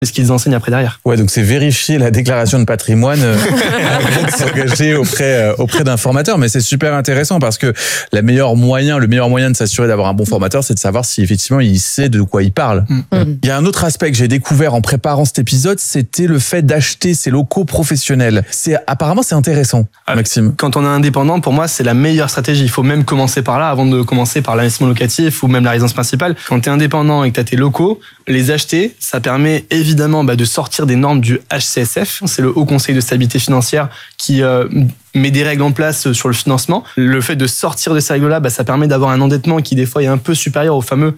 ce qu'ils enseignent après derrière. Ouais, donc c'est vérifier la déclaration de patrimoine avant de s'engager auprès d'un formateur. Mais c'est super intéressant parce que le meilleur moyen de s'assurer d'avoir un bon formateur, c'est de savoir si effectivement il sait de quoi il parle. Il y a un autre aspect que j'ai découvert en préparant cet épisode, c'était le fait d'acheter ses locaux professionnels. Apparemment, c'est intéressant, Maxime. Quand on est indépendant, pour moi, c'est la meilleure stratégie. Il faut même commencer par là avant de commencer par l'investissement locatif ou même la résidence principale. Quand tu es indépendant et que tu as tes locaux, les acheter, ça permet évidemment de sortir des normes du HCSF. C'est le Haut Conseil de stabilité financière qui met des règles en place sur le financement. Le fait de sortir de ces règles-là, ça permet d'avoir un endettement qui des fois est un peu supérieur au fameux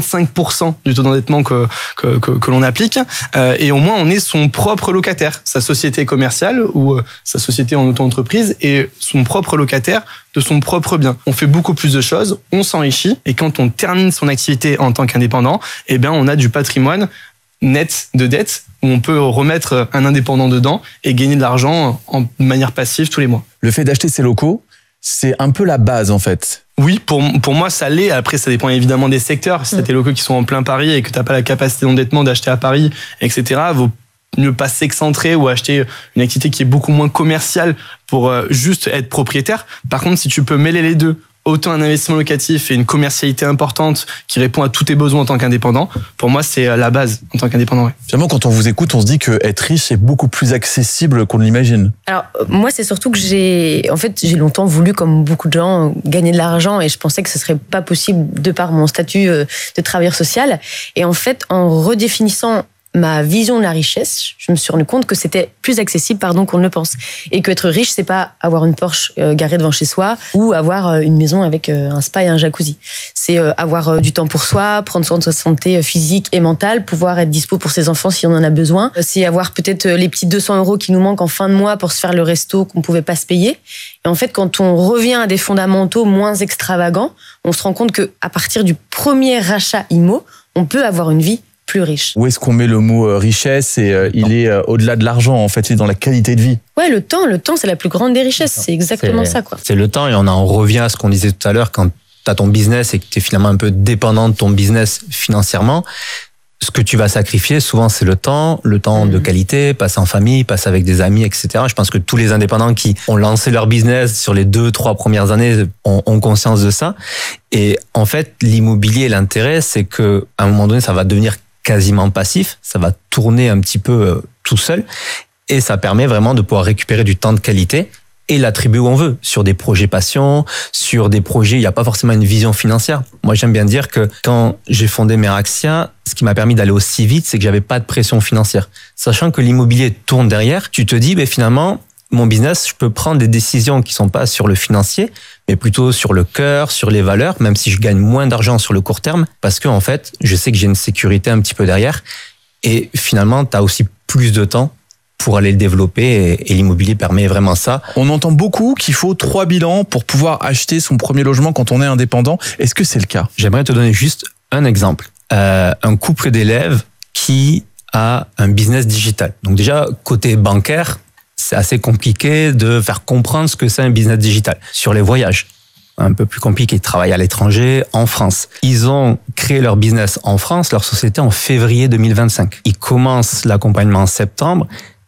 35% du taux d'endettement que l'on applique. Et au moins, on est son propre locataire. Sa société commerciale ou sa société en auto-entreprise est son propre locataire de son propre bien. On fait beaucoup plus de choses, on s'enrichit. Et quand on termine son activité en tant qu'indépendant, on a du patrimoine net de dette où on peut remettre un indépendant dedans et gagner de l'argent en manière passive tous les mois. Le fait d'acheter ces locaux, c'est un peu la base en fait. Oui, pour moi ça l'est. Après ça dépend évidemment des secteurs. Si t'as tes locaux qui sont en plein Paris et que t'as pas la capacité d'endettement d'acheter à Paris, etc., vaut mieux pas s'excentrer ou acheter une activité qui est beaucoup moins commerciale pour juste être propriétaire. Par contre, si tu peux mêler les deux, autant un investissement locatif et une commercialité importante qui répond à tous tes besoins en tant qu'indépendant, pour moi, c'est la base en tant qu'indépendant. Ouais. Finalement, quand on vous écoute, on se dit qu'être riche est beaucoup plus accessible qu'on ne l'imagine. Alors, moi, c'est surtout que j'ai longtemps voulu, comme beaucoup de gens, gagner de l'argent et je pensais que ce serait pas possible de par mon statut de travailleur social. Et en fait, en redéfinissant ma vision de la richesse, je me suis rendu compte que c'était plus accessible, qu'on ne le pense. Et qu'être riche, c'est pas avoir une Porsche garée devant chez soi ou avoir une maison avec un spa et un jacuzzi. C'est avoir du temps pour soi, prendre soin de sa santé physique et mentale, pouvoir être dispo pour ses enfants si on en a besoin. C'est avoir peut-être les petits 200 € qui nous manquent en fin de mois pour se faire le resto qu'on pouvait pas se payer. Et en fait, quand on revient à des fondamentaux moins extravagants, on se rend compte que à partir du premier rachat IMO, on peut avoir une vie plus riche. Où est-ce qu'on met le mot richesse et il est au-delà de l'argent en fait, il est dans la qualité de vie. Ouais, le temps c'est la plus grande des richesses, c'est exactement ça quoi. C'est le temps et on en revient à ce qu'on disait tout à l'heure quand tu as ton business et que tu es finalement un peu dépendant de ton business financièrement. Ce que tu vas sacrifier, souvent, c'est le temps de qualité, passer en famille, passer avec des amis, etc. Je pense que tous les indépendants qui ont lancé leur business sur les 2-3 premières années ont conscience de ça. Et en fait, l'immobilier, l'intérêt, c'est que à un moment donné, ça va devenir quasiment passif, ça va tourner un petit peu tout seul et ça permet vraiment de pouvoir récupérer du temps de qualité et l'attribuer où on veut, sur des projets passion, sur des projets, il n'y a pas forcément une vision financière. Moi, j'aime bien dire que quand j'ai fondé Meraxia, ce qui m'a permis d'aller aussi vite, c'est que j'avais pas de pression financière. Sachant que l'immobilier tourne derrière, tu te dis, finalement, mon business, je peux prendre des décisions qui sont pas sur le financier, mais plutôt sur le cœur, sur les valeurs, même si je gagne moins d'argent sur le court terme, parce que en fait, je sais que j'ai une sécurité un petit peu derrière. Et finalement, tu as aussi plus de temps pour aller le développer et l'immobilier permet vraiment ça. On entend beaucoup qu'il faut 3 bilans pour pouvoir acheter son premier logement quand on est indépendant. Est-ce que c'est le cas ? J'aimerais te donner juste un exemple. Un couple d'élèves qui a un business digital. Donc déjà, côté bancaire, c'est assez compliqué de faire comprendre ce que c'est un business digital. Sur les voyages, un peu plus compliqué, ils travaillent à l'étranger, en France. Ils ont créé leur business en France, leur société en février 2025. Ils commencent l'accompagnement en septembre.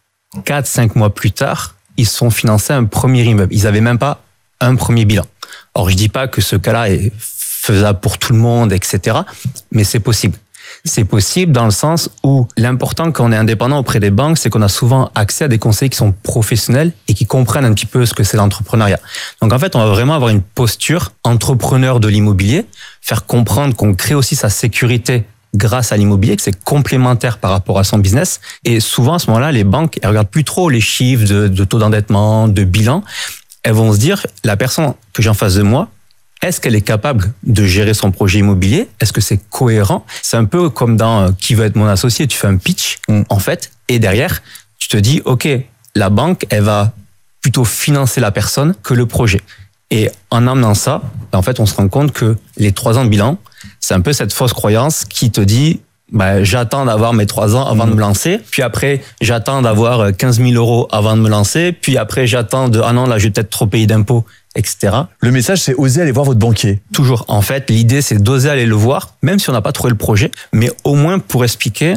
4-5 mois plus tard, ils se sont financés un premier immeuble. Ils n'avaient même pas un premier bilan. Or, je dis pas que ce cas-là est faisable pour tout le monde, etc. Mais c'est possible. C'est possible dans le sens où l'important quand on est indépendant auprès des banques, c'est qu'on a souvent accès à des conseils qui sont professionnels et qui comprennent un petit peu ce que c'est l'entrepreneuriat. Donc en fait, on va vraiment avoir une posture entrepreneur de l'immobilier, faire comprendre qu'on crée aussi sa sécurité grâce à l'immobilier, que c'est complémentaire par rapport à son business. Et souvent, à ce moment-là, les banques, elles regardent plus trop les chiffres de taux d'endettement, de bilan. Elles vont se dire, la personne que j'ai en face de moi, est-ce qu'elle est capable de gérer son projet immobilier ? Est-ce que c'est cohérent ? C'est un peu comme dans Qui veut être mon associé ? Tu fais un pitch, en fait, et derrière, tu te dis, OK, la banque, elle va plutôt financer la personne que le projet. Et en amenant ça, en fait, on se rend compte que les 3 ans de bilan, c'est un peu cette fausse croyance qui te dit, j'attends d'avoir mes 3 ans avant de me lancer. Puis après, j'attends d'avoir 15 000 € avant de me lancer. Puis après, j'attends ah non, là, je vais peut-être trop payer d'impôts, etc. Le message, c'est oser aller voir votre banquier. Toujours. En fait, l'idée, c'est d'oser aller le voir, même si on n'a pas trouvé le projet, mais au moins pour expliquer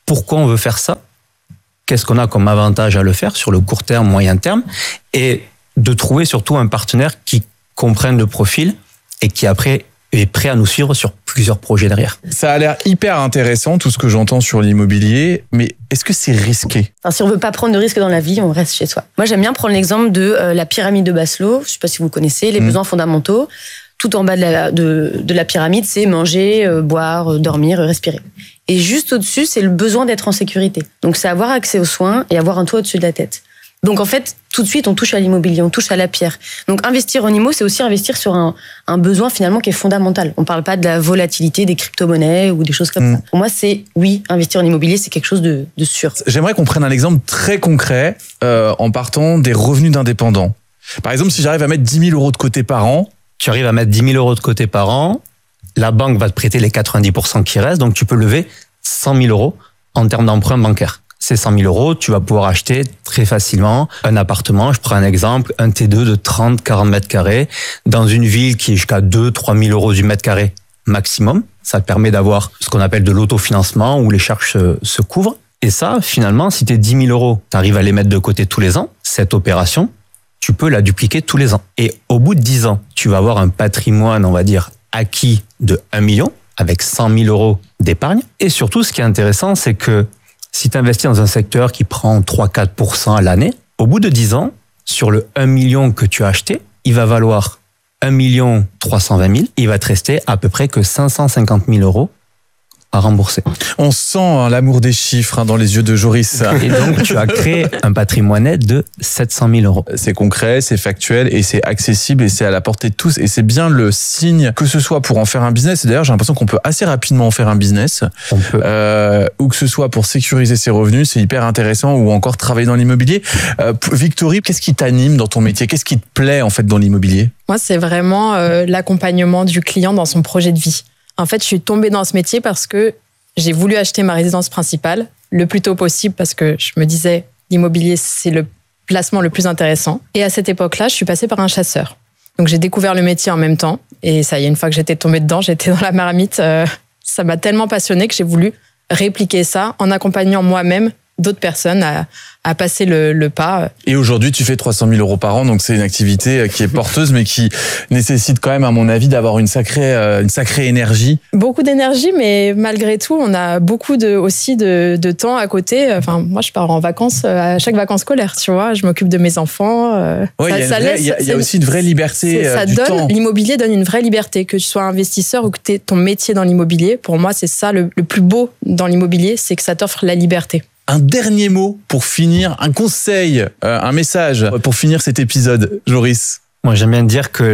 pourquoi on veut faire ça, qu'est-ce qu'on a comme avantage à le faire sur le court terme, moyen terme, et de trouver surtout un partenaire qui comprenne le profil et qui après est prêt à nous suivre sur plusieurs projets derrière. Ça a l'air hyper intéressant, tout ce que j'entends sur l'immobilier, mais est-ce que c'est risqué ? Enfin, si on veut pas prendre de risques dans la vie, on reste chez soi. Moi, j'aime bien prendre l'exemple de la pyramide de Maslow. Je sais pas si vous connaissez, les besoins fondamentaux. Tout en bas de la pyramide, c'est manger, boire, dormir, respirer. Et juste au-dessus, c'est le besoin d'être en sécurité. Donc, c'est avoir accès aux soins et avoir un toit au-dessus de la tête. Donc, en fait, tout de suite, on touche à l'immobilier, on touche à la pierre. Donc, investir en IMO, c'est aussi investir sur un besoin finalement qui est fondamental. On parle pas de la volatilité des crypto-monnaies ou des choses comme ça. Pour moi, c'est, oui, investir en immobilier, c'est quelque chose de sûr. J'aimerais qu'on prenne un exemple très concret en partant des revenus d'indépendants. Par exemple, si j'arrive à mettre 10 000 € de côté par an, Tu arrives à mettre 10 000 € de côté par an, la banque va te prêter les 90% qui restent, donc tu peux lever 100 000 € en termes d'emprunt bancaire. Ces 100 000 €, tu vas pouvoir acheter très facilement un appartement. Je prends un exemple, un T2 de 30-40 mètres carrés dans une ville qui est jusqu'à 2-3 000 € du mètre carré maximum. Ça te permet d'avoir ce qu'on appelle de l'autofinancement où les charges se couvrent. Et ça, finalement, si tes 10 000 €, tu arrives à les mettre de côté tous les ans, cette opération, tu peux la dupliquer tous les ans. Et au bout de 10 ans, tu vas avoir un patrimoine, on va dire, acquis de 1 million avec 100 000 € d'épargne. Et surtout, ce qui est intéressant, c'est que si tu investis dans un secteur qui prend 3-4% à l'année, au bout de 10 ans, sur le 1 million que tu as acheté, il va valoir 1 320 000. Il va te rester à peu près que 550 000 € à rembourser. on sent l'amour des chiffres dans les yeux de Joris. Et donc, tu as créé un patrimoine net de 700 000 €. C'est concret, c'est factuel et c'est accessible et c'est à la portée de tous. Et c'est bien le signe que ce soit pour en faire un business. Et d'ailleurs, j'ai l'impression qu'on peut assez rapidement en faire un business. On peut. Ou que ce soit pour sécuriser ses revenus, c'est hyper intéressant. Ou encore travailler dans l'immobilier. Victory, qu'est-ce qui t'anime dans ton métier ? Qu'est-ce qui te plaît en fait dans l'immobilier ? Moi, c'est vraiment l'accompagnement du client dans son projet de vie. En fait, je suis tombée dans ce métier parce que j'ai voulu acheter ma résidence principale le plus tôt possible parce que je me disais l'immobilier, c'est le placement le plus intéressant. Et à cette époque-là, je suis passée par un chasseur. Donc, j'ai découvert le métier en même temps. Et ça y est, une fois que j'étais tombée dedans, j'étais dans la marmite. Ça m'a tellement passionnée que j'ai voulu répliquer ça en accompagnant moi-même d'autres personnes à passer le pas. Et aujourd'hui, tu fais 300 000 € par an, donc c'est une activité qui est porteuse, mais qui nécessite quand même, à mon avis, d'avoir une sacrée énergie. Beaucoup d'énergie, mais malgré tout, on a beaucoup aussi de temps à côté. Enfin, moi, je pars en vacances à chaque vacances scolaires, tu vois. Je m'occupe de mes enfants. Oui, il y a aussi une vraie liberté du temps. L'immobilier donne une vraie liberté, que tu sois investisseur ou que tu aies ton métier dans l'immobilier. Pour moi, c'est ça le plus beau dans l'immobilier, c'est que ça t'offre la liberté. Un dernier mot pour finir, un conseil, un message pour finir cet épisode, Joris. Moi, j'aime bien dire que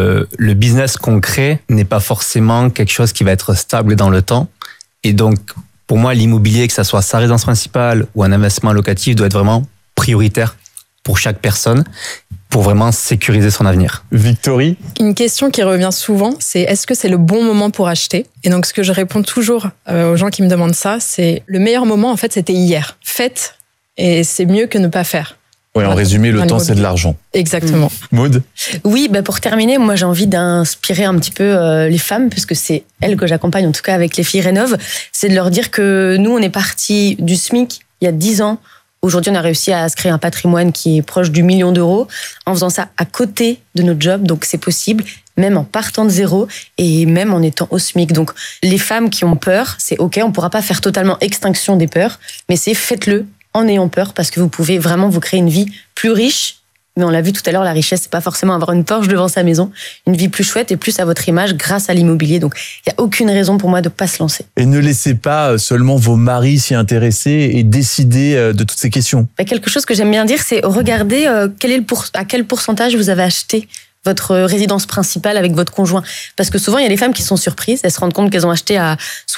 le business qu'on crée n'est pas forcément quelque chose qui va être stable dans le temps. Et donc, pour moi, l'immobilier, que ça soit sa résidence principale ou un investissement locatif, doit être vraiment prioritaire pour chaque personne pour vraiment sécuriser son avenir. Victory ? Une question qui revient souvent, c'est est-ce que c'est le bon moment pour acheter ? Et donc, ce que je réponds toujours aux gens qui me demandent ça, c'est le meilleur moment, en fait, c'était hier. Faites, et c'est mieux que ne pas faire. Oui, en résumé, le temps, c'est de l'argent. Exactement. Maud ? Oui, pour terminer, moi j'ai envie d'inspirer un petit peu les femmes, puisque c'est elles que j'accompagne, en tout cas avec les filles Rénov', c'est de leur dire que nous, on est partis du SMIC il y a 10 ans. Aujourd'hui, on a réussi à se créer un patrimoine qui est proche du 1 million d'euros en faisant ça à côté de notre job. Donc, c'est possible, même en partant de zéro et même en étant au SMIC. Donc, les femmes qui ont peur, c'est OK, on ne pourra pas faire totalement extinction des peurs, mais c'est faites-le en ayant peur parce que vous pouvez vraiment vous créer une vie plus riche. Mais on l'a vu tout à l'heure, la richesse, c'est pas forcément avoir une Porsche devant sa maison. Une vie plus chouette et plus à votre image grâce à l'immobilier. Donc, il n'y a aucune raison pour moi de ne pas se lancer. Et ne laissez pas seulement vos maris s'y intéresser et décider de toutes ces questions. Quelque chose que j'aime bien dire, c'est regarder à quel pourcentage vous avez acheté votre résidence principale avec votre conjoint. Parce que souvent, il y a des femmes qui sont surprises. Elles se rendent compte qu'elles ont acheté à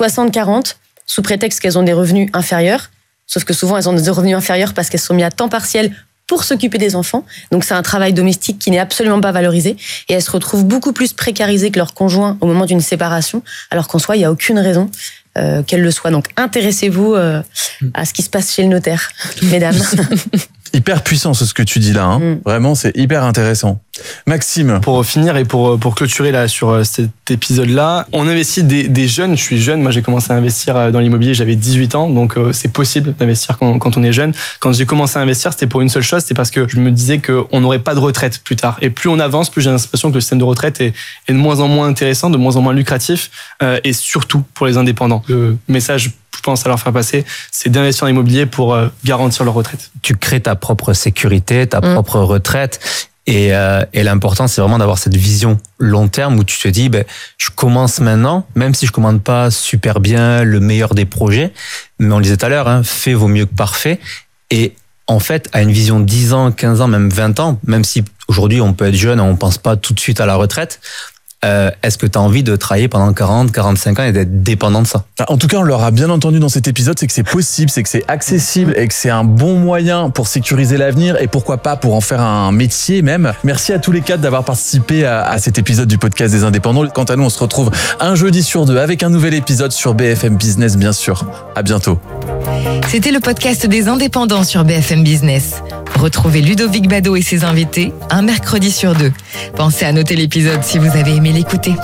60-40 sous prétexte qu'elles ont des revenus inférieurs. Sauf que souvent, elles ont des revenus inférieurs parce qu'elles sont mises à temps partiel pour s'occuper des enfants. Donc, c'est un travail domestique qui n'est absolument pas valorisé. Et elles se retrouvent beaucoup plus précarisées que leur conjoint au moment d'une séparation, alors qu'en soi, il n'y a aucune raison qu'elles le soient. Donc, intéressez-vous à ce qui se passe chez le notaire, mesdames. Hyper puissant ce que tu dis là, hein. Vraiment, c'est hyper intéressant. Maxime. Pour finir et pour clôturer là sur cet épisode-là, on investit des jeunes. Je suis jeune, moi j'ai commencé à investir dans l'immobilier, j'avais 18 ans, donc c'est possible d'investir quand on est jeune. Quand j'ai commencé à investir, c'était pour une seule chose, c'est parce que je me disais qu'on n'aurait pas de retraite plus tard. Et plus on avance, plus j'ai l'impression que le système de retraite est de moins en moins intéressant, de moins en moins lucratif, et surtout pour les indépendants. Le message, je pense, à leur faire passer, c'est d'investir dans l'immobilier pour garantir leur retraite. Tu crées ta propre sécurité, ta propre retraite. Et l'important, c'est vraiment d'avoir cette vision long terme où tu te dis, je commence maintenant, même si je commande pas super bien le meilleur des projets, mais on le disait tout à l'heure, fait vaut mieux que parfait. Et en fait, à une vision 10 ans, 15 ans, même 20 ans, même si aujourd'hui on peut être jeune, on pense pas tout de suite à la retraite, est-ce que tu as envie de travailler pendant 40, 45 ans et d'être dépendant de ça? En tout cas, on l'aura bien entendu dans cet épisode, c'est que c'est possible, c'est que c'est accessible et que c'est un bon moyen pour sécuriser l'avenir et pourquoi pas pour en faire un métier même. Merci à tous les quatre d'avoir participé à cet épisode du podcast des indépendants. Quant à nous, on se retrouve un jeudi sur 2 avec un nouvel épisode sur BFM Business, bien sûr. À bientôt. C'était le podcast des indépendants sur BFM Business. Retrouvez Ludovic Bado et ses invités un mercredi sur 2. Pensez à noter l'épisode si vous avez aimé l'écouter.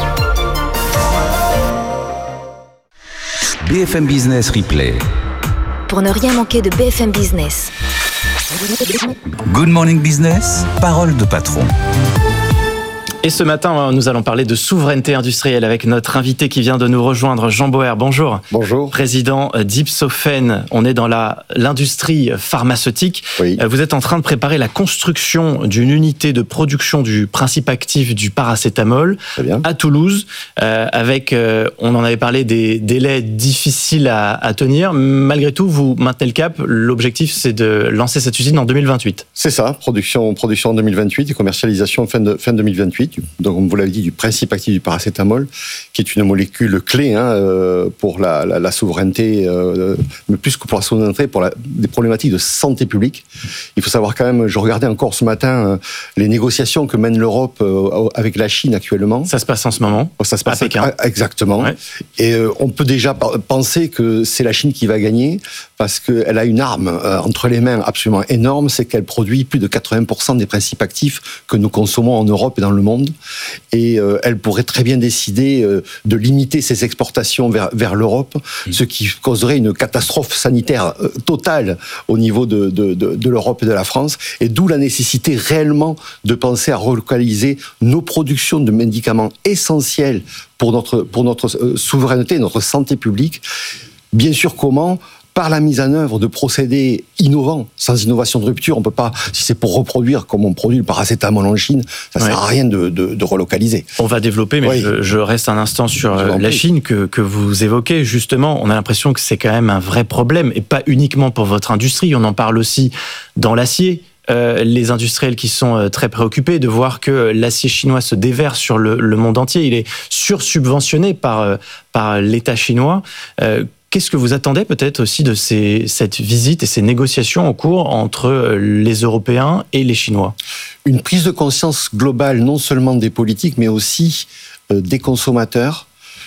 BFM Business Replay. Pour ne rien manquer de BFM Business. Good Morning Business, parole de patron. Et ce matin, nous allons parler de souveraineté industrielle avec notre invité qui vient de nous rejoindre, Jean Boer. Bonjour. Bonjour. Président d'Ipsophène. On est dans l'industrie pharmaceutique. Oui. Vous êtes en train de préparer la construction d'une unité de production du principe actif du paracétamol à Toulouse. Avec, on en avait parlé, des délais difficiles à tenir. Malgré tout, vous maintenez le cap. L'objectif, c'est de lancer cette usine en 2028. C'est ça, production en 2028 et commercialisation fin 2028. Donc, comme vous l'avez dit, du principe actif du paracétamol, qui est une molécule clé pour la souveraineté, mais plus que pour la souveraineté, pour des problématiques de santé publique. Il faut savoir quand même, je regardais encore ce matin les négociations que mène l'Europe avec la Chine actuellement. Ça se passe en ce moment. Ça se passe à Pékin. Exactement. Ouais. Et on peut déjà penser que c'est la Chine qui va gagner parce qu'elle a une arme entre les mains absolument énorme, c'est qu'elle produit plus de 80% des principes actifs que nous consommons en Europe et dans le monde. Et elle pourrait très bien décider de limiter ses exportations vers l'Europe, ce qui causerait une catastrophe sanitaire totale au niveau de l'Europe et de la France. Et d'où la nécessité réellement de penser à relocaliser nos productions de médicaments essentiels pour notre souveraineté, notre santé publique. Bien sûr, comment ? Par la mise en œuvre de procédés innovants. Sans innovation de rupture, on peut pas, si c'est pour reproduire comme on produit le paracétamol en Chine, ça sert à rien de relocaliser. On va développer, mais je reste un instant sur la Chine que vous évoquez. Justement, on a l'impression que c'est quand même un vrai problème, et pas uniquement pour votre industrie. On en parle aussi dans l'acier. Les industriels qui sont très préoccupés de voir que l'acier chinois se déverse sur le monde entier. Il est sursubventionné par l'État chinois. Qu'est-ce que vous attendez peut-être aussi de cette visite et ces négociations en cours entre les Européens et les Chinois ? Une prise de conscience globale, non seulement des politiques, mais aussi des consommateurs,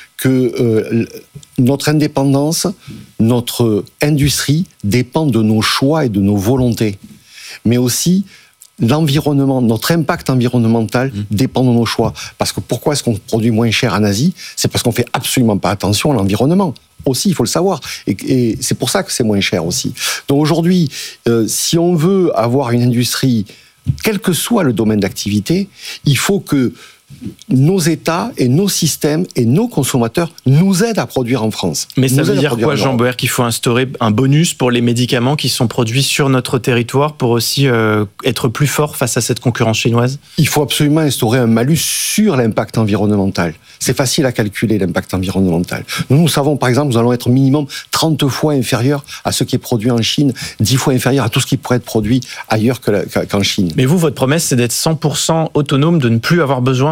que notre indépendance, notre industrie dépend de nos choix et de nos volontés. Mais aussi, l'environnement, notre impact environnemental dépend de nos choix. Parce que pourquoi est-ce qu'on produit moins cher en Asie ? C'est parce qu'on fait absolument pas attention à l'environnement. Aussi, il faut le savoir. Et c'est pour ça que c'est moins cher aussi. Donc aujourd'hui, si on veut avoir une industrie, quel que soit le domaine d'activité, il faut que nos États et nos systèmes et nos consommateurs nous aident à produire en France. Mais ça veut dire quoi, Jean Boer, qu'il faut instaurer un bonus pour les médicaments qui sont produits sur notre territoire pour aussi être plus fort face à cette concurrence chinoise ? Il faut absolument instaurer un malus sur l'impact environnemental. C'est facile à calculer, l'impact environnemental. Nous savons, par exemple, nous allons être minimum 30 fois inférieur à ce qui est produit en Chine, 10 fois inférieur à tout ce qui pourrait être produit ailleurs qu'en Chine. Mais vous, votre promesse, c'est d'être 100% autonome, de ne plus avoir besoin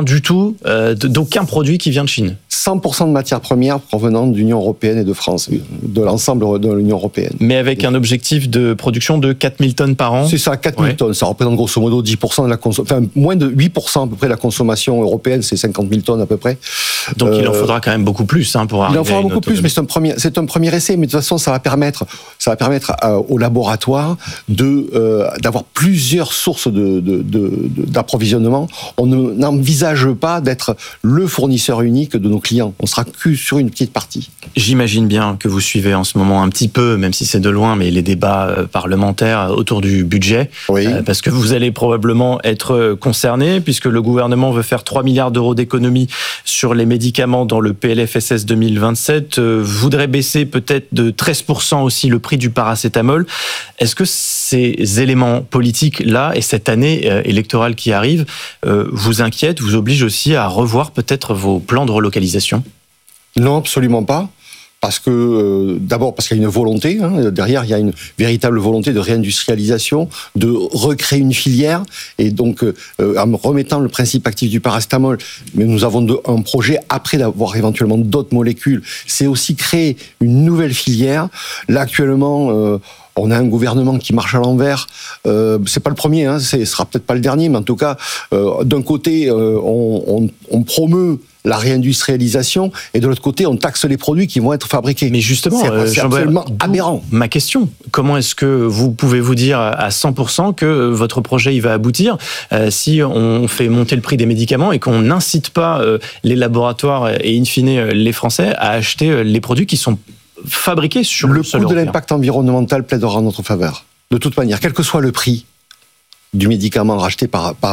du tout d'aucun produit qui vient de Chine. 100% de matières premières provenant de l'Union européenne et de France, de l'ensemble de l'Union européenne. Mais avec un objectif de production de 4000 tonnes par an. C'est ça, 4000 tonnes. Ça représente grosso modo 10% de la consommation, enfin moins de 8% à peu près de la consommation européenne, c'est 50 000 tonnes à peu près. Donc il en faudra quand même beaucoup plus pour arriver. Il en faudra beaucoup plus, mais c'est un premier essai. Mais de toute façon, ça va permettre au laboratoire d'avoir plusieurs sources d'approvisionnement. On n'envisage pas d'être le fournisseur unique de nos clients. On sera que sur une petite partie. J'imagine bien que vous suivez en ce moment un petit peu, même si c'est de loin, mais les débats parlementaires autour du budget. Oui. Parce que vous allez probablement être concerné, puisque le gouvernement veut faire 3 milliards d'euros d'économies sur les médicaments dans le PLFSS 2027, voudrait baisser peut-être de 13% aussi le prix du paracétamol. Est-ce que ces éléments politiques-là et cette année électorale qui arrive vous inquiètent, vous obligent aussi à revoir peut-être vos plans de relocalisation ? Non, absolument pas. Parce que d'abord parce qu'il y a une volonté derrière, il y a une véritable volonté de réindustrialisation, de recréer une filière, et donc en remettant le principe actif du paracétamol, mais nous avons un projet après d'avoir éventuellement d'autres molécules, c'est aussi créer une nouvelle filière. Là actuellement on a un gouvernement qui marche à l'envers. C'est pas le premier, ce sera peut-être pas le dernier, mais en tout cas, d'un côté, on promeut la réindustrialisation, et de l'autre côté, on taxe les produits qui vont être fabriqués. Mais justement, c'est absolument aberrant. Ma question, comment est-ce que vous pouvez vous dire à 100% que votre projet il va aboutir si on fait monter le prix des médicaments et qu'on n'incite pas les laboratoires et in fine les Français à acheter les produits qui sont fabriqués sur le sol coût de européen. l'impact environnemental plaidera en notre faveur. De toute manière, quel que soit le prix du médicament racheté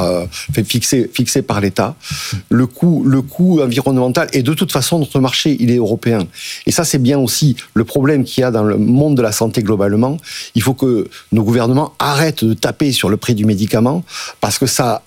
fixé par l'État, le coût environnemental, et de toute façon notre marché il est européen. Et ça c'est bien aussi le problème qu'il y a dans le monde de la santé globalement. Il faut que nos gouvernements arrêtent de taper sur le prix du médicament, parce que ça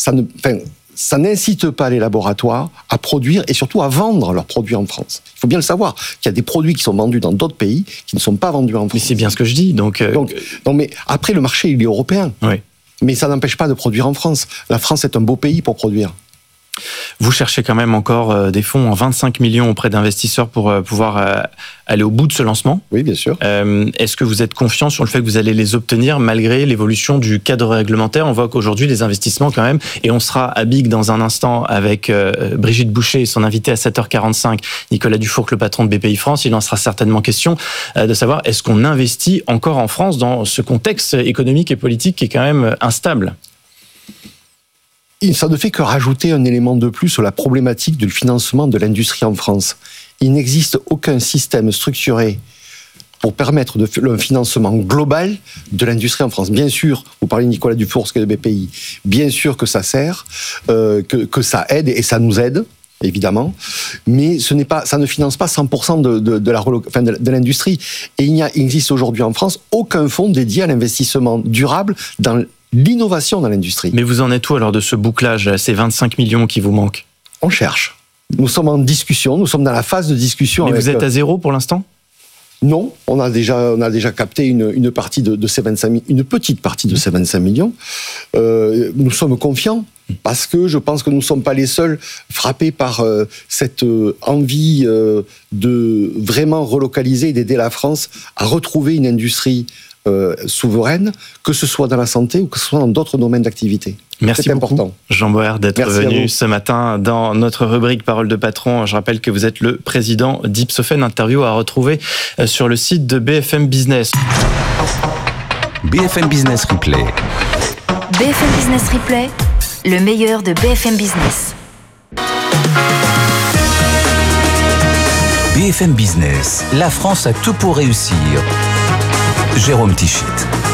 n'incite pas les laboratoires à produire et surtout à vendre leurs produits en France. Il faut bien le savoir, qu'il y a des produits qui sont vendus dans d'autres pays qui ne sont pas vendus en France. Mais c'est bien ce que je dis. Donc, mais après, le marché, il est européen. Oui. Mais ça n'empêche pas de produire en France. La France est un beau pays pour produire. Vous cherchez quand même encore des fonds en 25 millions auprès d'investisseurs pour pouvoir aller au bout de ce lancement. Oui, bien sûr. Est-ce que vous êtes confiant sur le fait que vous allez les obtenir malgré l'évolution du cadre réglementaire ? On voit qu'aujourd'hui, les investissements quand même, et on sera à Big dans un instant avec Brigitte Boucher et son invité à 7h45, Nicolas Dufourcq, le patron de BPI France. Il en sera certainement question de savoir est-ce qu'on investit encore en France dans ce contexte économique et politique qui est quand même instable ? Ça ne fait que rajouter un élément de plus sur la problématique du financement de l'industrie en France. Il n'existe aucun système structuré pour permettre un financement global de l'industrie en France. Bien sûr, vous parlez de Nicolas Dufourcq de BPI, bien sûr que ça sert, que ça aide, et ça nous aide, évidemment, mais ça ne finance pas 100% de l'industrie. Et il n'existe aujourd'hui en France aucun fonds dédié à l'investissement durable dans l'innovation dans l'industrie. Mais vous en êtes où alors de ce bouclage, ces 25 millions qui vous manquent ? On cherche. Nous sommes en discussion, nous sommes dans la phase de discussion. Mais vous êtes à zéro pour l'instant ? Non, on a déjà capté une partie de ces 25 une petite partie de ces 25 millions. Nous sommes confiants, parce que je pense que nous ne sommes pas les seuls frappés par cette envie de vraiment relocaliser et d'aider la France à retrouver une industrie souveraine, que ce soit dans la santé ou que ce soit dans d'autres domaines d'activité. Merci C'est beaucoup, important. Jean Boer, d'être venu ce matin dans notre rubrique Parole de patron. Je rappelle que vous êtes le président d'Ipsophène. Interview à retrouver sur le site de BFM Business. BFM Business Replay. BFM Business Replay, le meilleur de BFM Business. BFM Business, la France a tout pour réussir. Jérôme Tichit.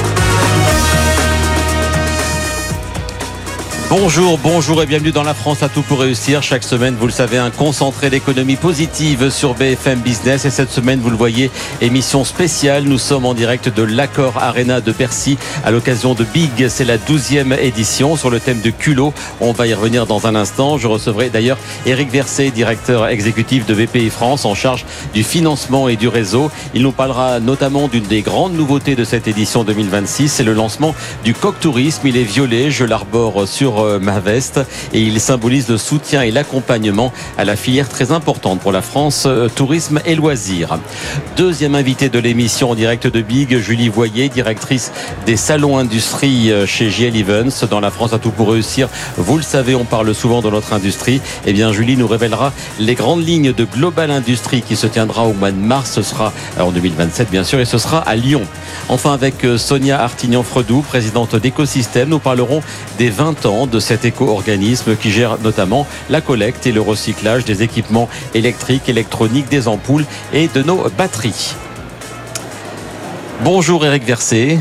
Bonjour et bienvenue dans La France a tout pour réussir. Chaque semaine, vous le savez, un concentré d'économie positive sur BFM Business. Et cette semaine, vous le voyez, émission spéciale. Nous sommes en direct de l'Accor Arena de Bercy à l'occasion de Big. C'est la 12e édition sur le thème de culot. On va y revenir dans un instant. Je recevrai d'ailleurs Éric Verset, directeur exécutif de BPI France en charge du financement et du réseau. Il nous parlera notamment d'une des grandes nouveautés de cette édition 2026. C'est le lancement du Coq Tourisme. Il est violet, je l'arbore sur sur ma veste et il symbolise le soutien et l'accompagnement à la filière très importante pour la France, tourisme et loisirs. Deuxième invité de l'émission en direct de Big, Julie Voyer, directrice des salons industrie chez JL Events dans la France à tout pour réussir. Vous le savez, on parle souvent de notre industrie. Eh bien, Julie nous révélera les grandes lignes de Global Industrie qui se tiendra au mois de mars. Ce sera en 2027, bien sûr, et ce sera à Lyon. Enfin, avec Sonia Artignan-Fredou, présidente d'Écosystème, nous parlerons des 20 ans de cet éco-organisme qui gère notamment la collecte et le recyclage des équipements électriques, électroniques, des ampoules et de nos batteries. Bonjour Eric Vercé.